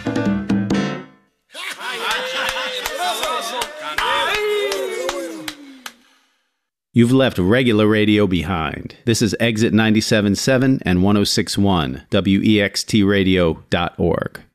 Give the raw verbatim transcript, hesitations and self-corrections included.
You've left regular radio behind. This is Exit ninety-seven point seven and one oh six point one, W E X T radio dot org.